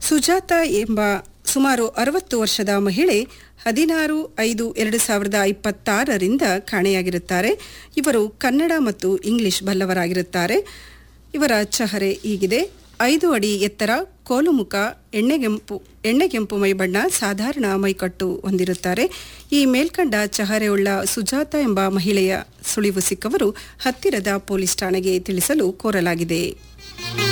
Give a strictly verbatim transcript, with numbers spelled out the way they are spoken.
ಸುಜಾತ ಎಂಬ ಸುಮಾರು ಅರವತ್ತು ವರ್ಷದ ಮಹಿಳೆ ಹದಿನಾರು ಐದು ಎರಡು ಸಾವಿರದ ಇಪ್ಪತ್ತಾರರಿಂದ ಕಾಣೆಯಾಗಿರುತ್ತಾರೆ. ಇವರು ಕನ್ನಡ ಮತ್ತು ಇಂಗ್ಲಿಷ್ ಬಲ್ಲವರಾಗಿರುತ್ತಾರೆ. ಇವರ ಚಹರೆ ಹೀಗಿದೆ: ಐದು ಅಡಿ ಎತ್ತರ, ಕೋಲುಮುಖ, ಎಣ್ಣೆಗೆಂಪು ಎಣ್ಣೆಗೆಂಪು ಮೈಬಣ್ಣ, ಸಾಧಾರಣ ಮೈಕಟ್ಟು ಹೊಂದಿರುತ್ತಾರೆ. ಈ ಮೇಲ್ಕಂಡ ಚಹರೆಯುಳ್ಳ ಸುಜಾತ ಎಂಬ ಮಹಿಳೆಯ ಸುಳಿವು ಸಿಕ್ಕವರು ಹತ್ತಿರದ ಪೊಲೀಸ್ ಠಾಣೆಗೆ ತಿಳಿಸಲು ಕೋರಲಾಗಿದೆ.